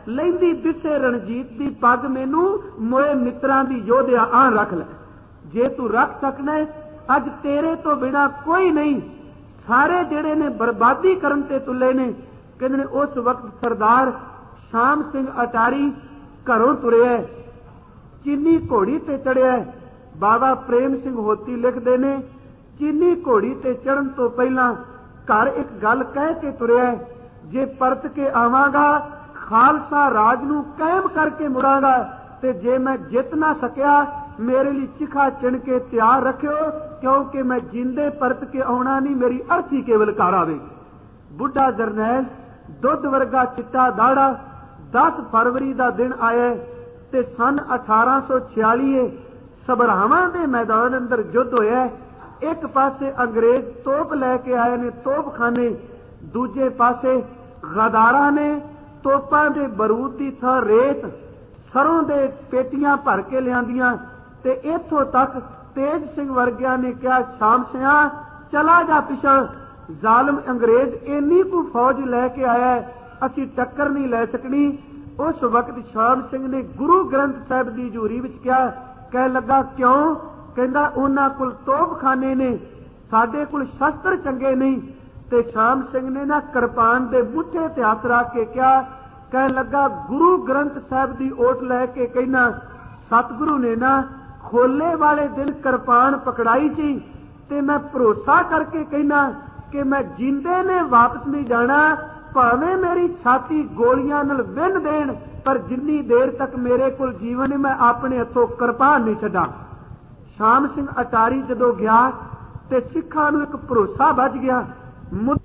लैंदी दिसे रणजीत दी पग मैनू मोए मित्रां दी योधिया आन रख लै। जे तू रख सकना अज तेरे तो बिना कोई नहीं, सारे जेड़े ने बर्बादी करन ते तुले ने। कहंदे ने उस वक्त सरदार शाम सिंह अटारी घरों तुरिया, चीनी घोड़ी ते चढ़िया। बाबा प्रेम सिंह होती लिखते ने चीनी घोड़ी ते चढ़न तो पहला घर एक गल कह के तुरिया, जे परत के आवांगा खालसा राज नूं कायम करके मुड़ांगा, ते जे मैं जित ना सकिया मेरे लिए चिखा चिण के तैयार रखियो, क्योंकि मैं जिंदे परत के आना नहीं, मेरी अर्थी केवल घर आवेगी। बुढ़ा जरनैल दुध वर्गा चिट्टा दाड़ा 10 फरवरी का दिन आया ते सन 1846 सबरावां दे मैदान अंदर युद्ध होया। एक पासे अंग्रेज तोप लैके आए ने तोपखाने, दूजे पासे गदारा ने तोपां दे बरूद की थां रेत सरों दे पेटियां भर के लियांदियां। ते इत्थों तक तेज सिंह वर्गिया ने कहा, शाम सिंह चला जा पिछा, जालम अंग्रेज इन्नी को फौज लैके आया है, असी टक्कर नहीं लै सकनी। उस वक्त शाम सिंह ने गुरु ग्रंथ साहिब की हजूरी विच कहा, कह लगा क्यों? कहंदा उन्हां कोल तोपखाने ने, साडे कोल शस्त्र चंगे नहीं। ते शाम सिंह ने ना किरपान दे मुठे ते हथ रख के कहा, कह लगा गुरु ग्रंथ साहिब की ओट लैके कहना, सतगुरु ने ना खोले वाले दिन किरपान पकड़ाई सी, ते मैं भरोसा करके कहना कि मैं जिंदे ने वापस नहीं जाना, भावें मेरी छाती गोलियां नाल विन देण, पर जिन्नी देर तक मेरे कोल जीवन है मैं अपने हथों किरपान नहीं छड्डा। शाम सिंह अटारी जदों गया ते सिखां नूं एक भरोसा बच गया,